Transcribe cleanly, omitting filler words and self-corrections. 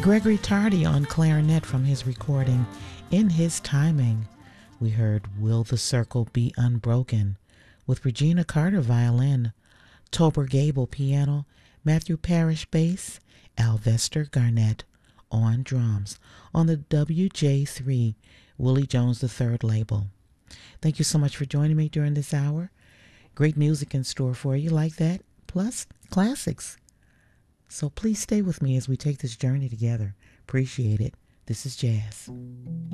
Gregory Tardy on clarinet from his recording In His Timing. We heard Will the Circle Be Unbroken with Regina Carter violin, Tober Gable piano, Matthew Parrish bass, Alvester Garnett on drums on the WJ3 Willie Jones III label. Thank you so much for joining me during this hour. Great music in store for you like that, plus classics. So please stay with me as we take this journey together. Appreciate it. This is Jazz.